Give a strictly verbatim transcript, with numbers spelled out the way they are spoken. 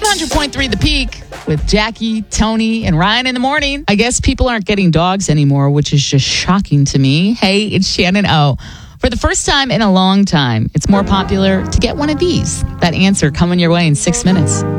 hundred point three The Peak with Jackie, Tony, and Ryan in the morning. I guess people aren't getting dogs anymore, which is just shocking to me. Hey, it's Shannon O. For the first time in a long time, it's more popular to get one of these. That answer coming your way in six minutes.